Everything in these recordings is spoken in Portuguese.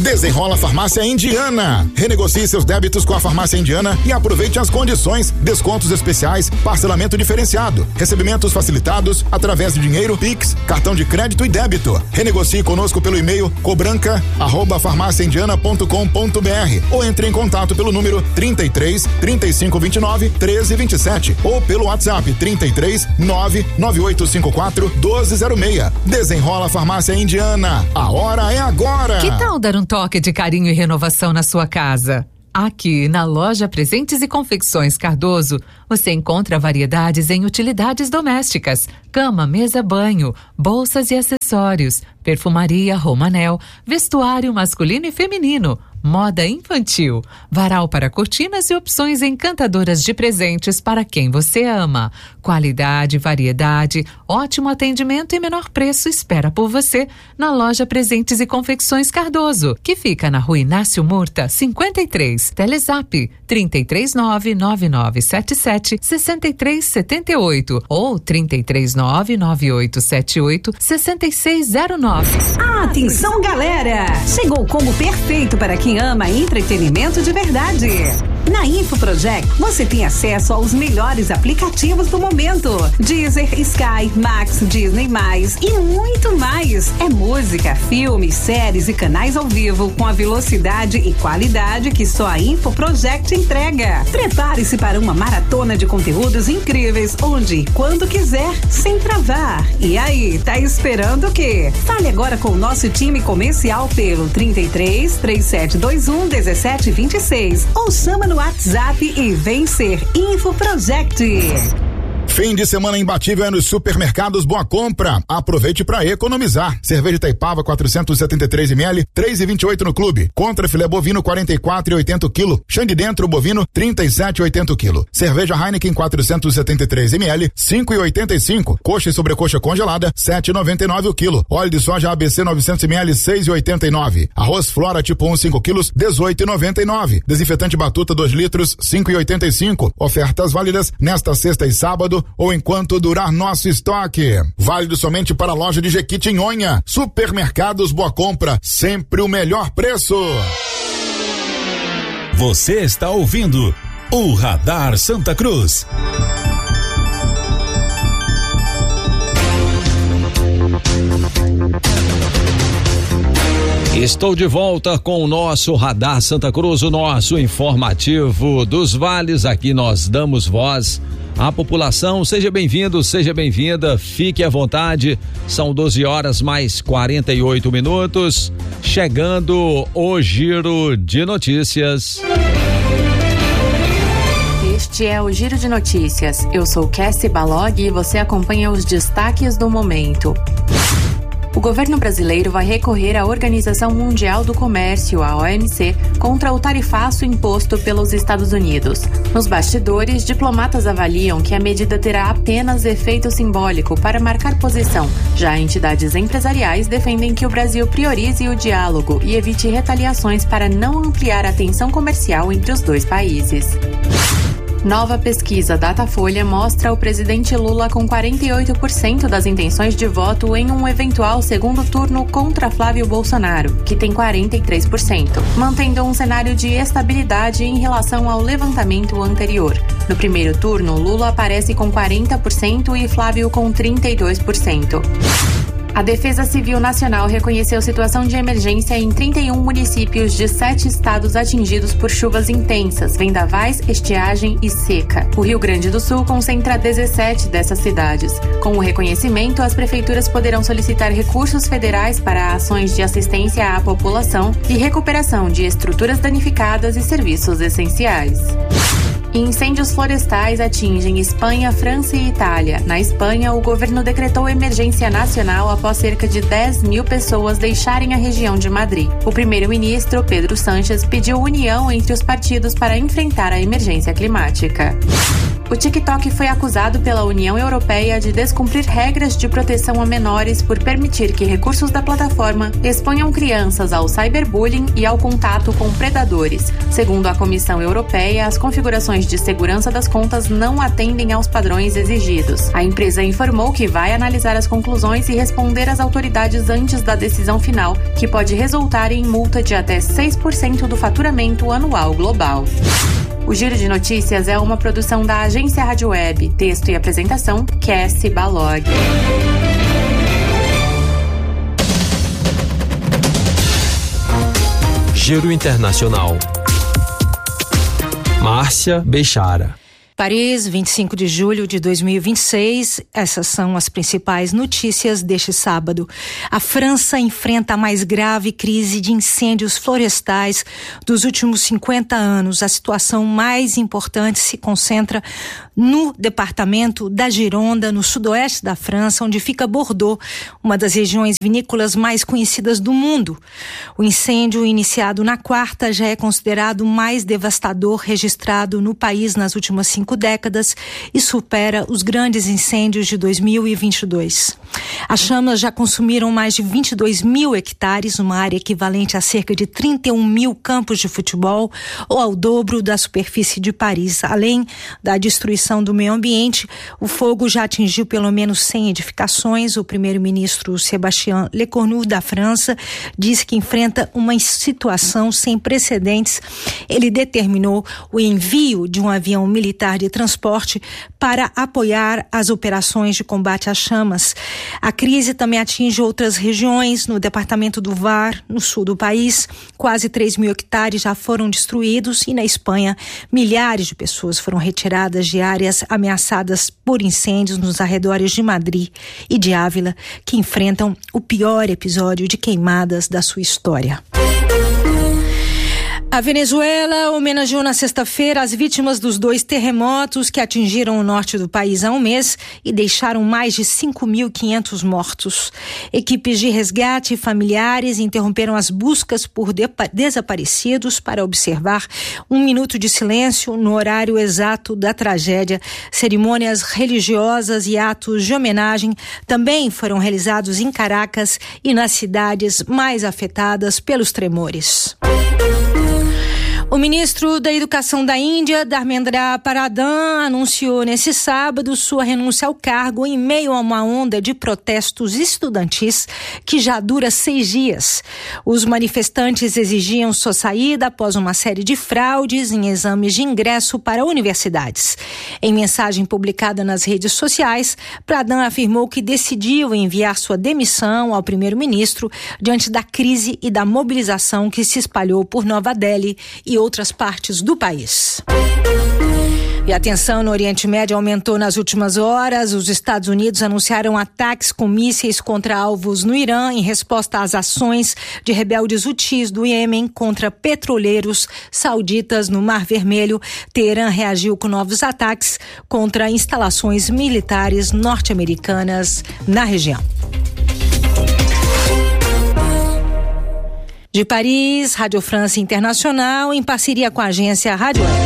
Desenrola Farmácia Indiana. Renegocie seus débitos com a Farmácia Indiana e aproveite as condições, descontos especiais, parcelamento diferenciado, recebimentos facilitados através de dinheiro, Pix, cartão de crédito e débito. Renegocie conosco pelo e-mail cobranca@farmaciaindiana.com.br ou entre em contato pelo número 33 3529 1327 ou pelo WhatsApp 33 99854 1206. Desenrola Farmácia Indiana. A hora é agora. Que tal dar um toque de carinho e renovação na sua casa? Aqui, na loja Presentes e Confecções Cardoso, você encontra variedades em utilidades domésticas, cama, mesa, banho, bolsas e acessórios, perfumaria, Romanel, vestuário masculino e feminino, moda infantil, varal para cortinas e opções encantadoras de presentes para quem você ama. Qualidade, variedade, ótimo atendimento e menor preço espera por você na loja Presentes e Confecções Cardoso, que fica na Rua Inácio Murta, 53. Telezap 339-9977-6378 ou 339-9878-6609. Atenção, galera! Chegou o combo perfeito para quem ama entretenimento de verdade. Na InfoProject, você tem acesso aos melhores aplicativos do momento. Deezer, Sky, Max, Disney+, e muito mais. É música, filmes, séries e canais ao vivo com a velocidade e qualidade que só a InfoProject entrega. Prepare-se para uma maratona de conteúdos incríveis, onde e quando quiser, sem travar. E aí, tá esperando o quê? Fale agora com o nosso time comercial pelo 33 3721 1726 ou chama no WhatsApp e vem ser InfoProject. Fim de semana imbatível é nos supermercados Boa Compra. Aproveite para economizar. Cerveja Itaipava 473 ml, 3,28 no clube. Contra filé bovino 44,80 kg. Xande dentro bovino 37,80 kg. Cerveja Heineken 473 ml, 5,85. Coxa e sobrecoxa congelada 7,99 o quilo. Óleo de soja ABC 900 ml, 6,89. Arroz Flora tipo 1 5 kg, 18,99. Desinfetante Batuta 2 litros, 5,85. Ofertas válidas nesta sexta e sábado ou enquanto durar nosso estoque. Válido somente para a loja de Jequitinhonha. Supermercados Boa Compra, sempre o melhor preço. Você está ouvindo o Radar Santa Cruz. Estou de volta com o nosso Radar Santa Cruz, o nosso informativo dos vales. Aqui nós damos voz à população. Seja bem-vindo, seja bem-vinda, fique à vontade. São 12 horas mais 48 minutos. Chegando o Giro de Notícias. Este é o Giro de Notícias. Eu sou Cassie Balog e você acompanha os destaques do momento. O governo brasileiro vai recorrer à Organização Mundial do Comércio, a OMC, contra o tarifaço imposto pelos Estados Unidos. Nos bastidores, diplomatas avaliam que a medida terá apenas efeito simbólico para marcar posição. Já entidades empresariais defendem que o Brasil priorize o diálogo e evite retaliações para não ampliar a tensão comercial entre os dois países. Nova pesquisa Datafolha mostra o presidente Lula com 48% das intenções de voto em um eventual segundo turno contra Flávio Bolsonaro, que tem 43%, mantendo um cenário de estabilidade em relação ao levantamento anterior. No primeiro turno, Lula aparece com 40% e Flávio com 32%. A Defesa Civil Nacional reconheceu situação de emergência em 31 municípios de 7 estados atingidos por chuvas intensas, vendavais, estiagem e seca. O Rio Grande do Sul concentra 17 dessas cidades. Com o reconhecimento, as prefeituras poderão solicitar recursos federais para ações de assistência à população e recuperação de estruturas danificadas e serviços essenciais. Incêndios florestais atingem Espanha, França e Itália. Na Espanha, o governo decretou emergência nacional após cerca de 10 mil pessoas deixarem a região de Madrid. O primeiro-ministro, Pedro Sánchez, pediu união entre os partidos para enfrentar a emergência climática. O TikTok foi acusado pela União Europeia de descumprir regras de proteção a menores por permitir que recursos da plataforma exponham crianças ao cyberbullying e ao contato com predadores. Segundo a Comissão Europeia, as configurações de segurança das contas não atendem aos padrões exigidos. A empresa informou que vai analisar as conclusões e responder às autoridades antes da decisão final, que pode resultar em multa de até 6% do faturamento anual global. O Giro de Notícias é uma produção da Agência Rádio Web. Texto e apresentação, Cassie Balog. Giro Internacional. Márcia Bechara. Paris, 25 de julho de 2026, essas são as principais notícias deste sábado. A França enfrenta a mais grave crise de incêndios florestais dos últimos 50 anos. A situação mais importante se concentra no departamento da Gironda, no sudoeste da França, onde fica Bordeaux, uma das regiões vinícolas mais conhecidas do mundo. O incêndio, iniciado na quarta, já é considerado o mais devastador registrado no país nas últimas 5 décadas e supera os grandes incêndios de 2022. As chamas já consumiram mais de 22 mil hectares, uma área equivalente a cerca de 31 mil campos de futebol, ou ao dobro da superfície de Paris. Além da destruição do meio ambiente, o fogo já atingiu pelo menos 100 edificações. O primeiro-ministro Sébastien Lecornu da França disse que enfrenta uma situação sem precedentes. Ele determinou o envio de um avião militar de transporte para apoiar as operações de combate às chamas. A crise também atinge outras regiões. No departamento do Var, no sul do país, quase 3 mil hectares já foram destruídos, e na Espanha, milhares de pessoas foram retiradas de áreas ameaçadas por incêndios nos arredores de Madrid e de Ávila, que enfrentam o pior episódio de queimadas da sua história. A Venezuela homenageou na sexta-feira as vítimas dos 2 terremotos que atingiram o norte do país há um mês e deixaram mais de 5.500 mortos. Equipes de resgate e familiares interromperam as buscas por desaparecidos para observar 1 minuto de silêncio no horário exato da tragédia. Cerimônias religiosas e atos de homenagem também foram realizados em Caracas e nas cidades mais afetadas pelos tremores. O ministro da Educação da Índia, Dharmendra Pradhan, anunciou nesse sábado sua renúncia ao cargo em meio a uma onda de protestos estudantis que já dura 6 dias. Os manifestantes exigiam sua saída após uma série de fraudes em exames de ingresso para universidades. Em mensagem publicada nas redes sociais, Pradhan afirmou que decidiu enviar sua demissão ao primeiro-ministro diante da crise e da mobilização que se espalhou por Nova Delhi e outras partes do país. E a tensão no Oriente Médio aumentou nas últimas horas. Os Estados Unidos anunciaram ataques com mísseis contra alvos no Irã em resposta às ações de rebeldes hutis do Iêmen contra petroleiros sauditas no Mar Vermelho. Teherã reagiu com novos ataques contra instalações militares norte-americanas na região. De Paris, Rádio França Internacional, em parceria com a agência Rádio Web.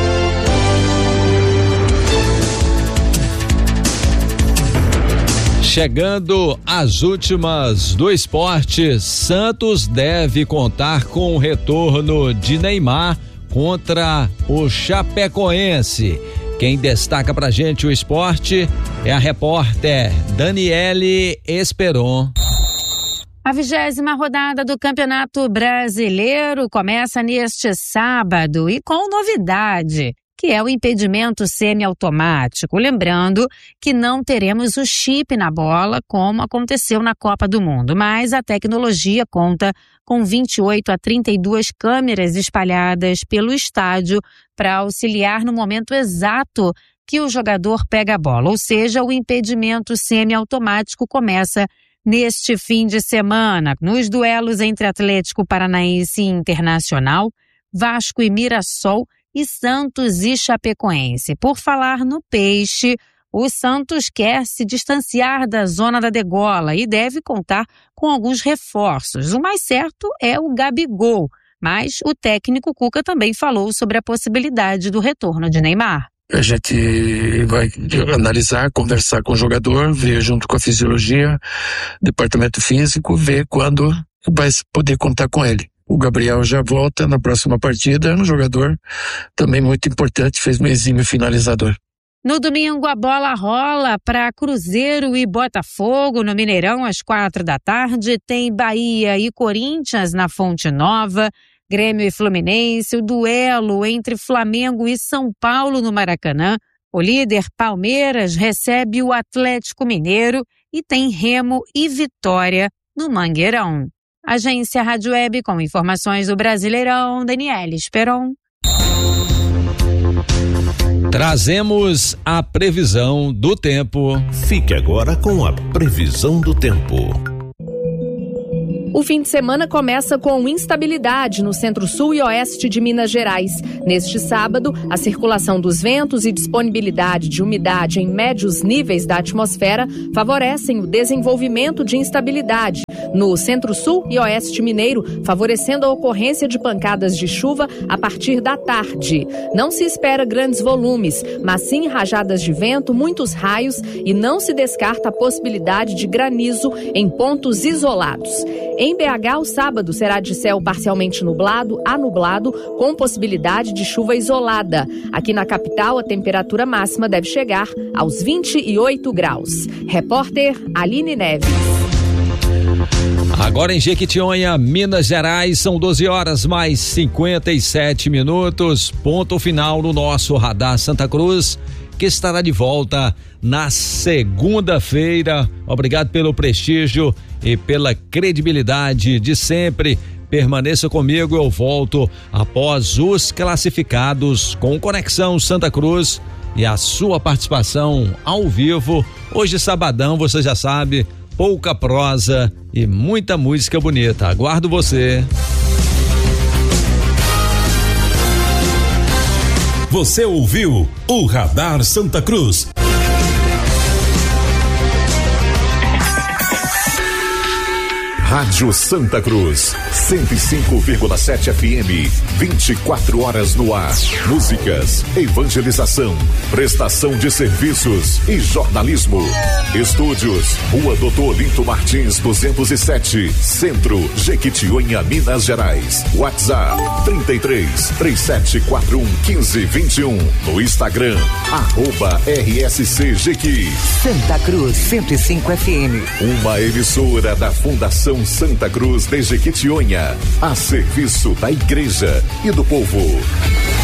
Chegando às últimas do esporte, Santos deve contar com o retorno de Neymar contra o Chapecoense. Quem destaca pra gente o esporte é a repórter Daniele Esperon. A 20ª rodada do Campeonato Brasileiro começa neste sábado e com novidade, que é o impedimento semiautomático. Lembrando que não teremos o chip na bola, como aconteceu na Copa do Mundo, mas a tecnologia conta com 28 a 32 câmeras espalhadas pelo estádio para auxiliar no momento exato que o jogador pega a bola, ou seja, o impedimento semiautomático começa neste fim de semana, nos duelos entre Atlético Paranaense e Internacional, Vasco e Mirassol e Santos e Chapecoense. Por falar no Peixe, o Santos quer se distanciar da zona da degola e deve contar com alguns reforços. O mais certo é o Gabigol, mas o técnico Cuca também falou sobre a possibilidade do retorno de Neymar. A gente vai analisar, conversar com o jogador, ver junto com a fisiologia, departamento físico, ver quando vai poder contar com ele. O Gabriel já volta na próxima partida, um jogador também muito importante, fez um exímio finalizador. No domingo, a bola rola para Cruzeiro e Botafogo no Mineirão às 16h. Tem Bahia e Corinthians na Fonte Nova, Grêmio e Fluminense, o duelo entre Flamengo e São Paulo no Maracanã. O líder Palmeiras recebe o Atlético Mineiro e tem Remo e Vitória no Mangueirão. Agência Rádio Web com informações do Brasileirão, Daniela Esperon. Trazemos a previsão do tempo. Fique agora com a previsão do tempo. O fim de semana começa com instabilidade no centro-sul e oeste de Minas Gerais. Neste sábado, a circulação dos ventos e disponibilidade de umidade em médios níveis da atmosfera favorecem o desenvolvimento de instabilidade no centro-sul e oeste mineiro, favorecendo a ocorrência de pancadas de chuva a partir da tarde. Não se espera grandes volumes, mas sim rajadas de vento, muitos raios e não se descarta a possibilidade de granizo em pontos isolados. Em BH, o sábado será de céu parcialmente nublado a nublado, com possibilidade de chuva isolada. Aqui na capital, a temperatura máxima deve chegar aos 28 graus. Repórter Aline Neves. Agora em Jequitinhonha, Minas Gerais, são 12h mais 57min. Ponto final no nosso Radar Santa Cruz, que estará de volta na segunda-feira. Obrigado pelo prestígio e pela credibilidade de sempre. Permaneça comigo, eu volto após os classificados com Conexão Santa Cruz e a sua participação ao vivo. Hoje, sabadão, você já sabe, pouca prosa e muita música bonita. Aguardo você. Você ouviu o Radar Santa Cruz. Rádio Santa Cruz, 105,7 FM, 24 horas no ar. Músicas, evangelização, prestação de serviços e jornalismo. Estúdios, Rua Doutor Olinto Martins, 207, Centro, Jequitinhonha, Minas Gerais. WhatsApp, 33-3741-1521. No Instagram, @RSCJequi. Santa Cruz, 105 FM. Uma emissora da Fundação Santa Cruz de Jequitinhonha, a serviço da igreja e do povo.